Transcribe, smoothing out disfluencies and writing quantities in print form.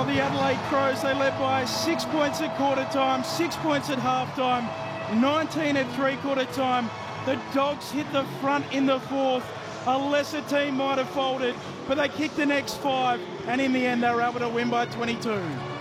of the Adelaide Crows. They led by 6 points at quarter time, 6 points at half time, 19 at three-quarter time. The Dogs hit the front in the fourth. A lesser team might have folded, but they kicked the next 5, and in the end they were able to win by 22.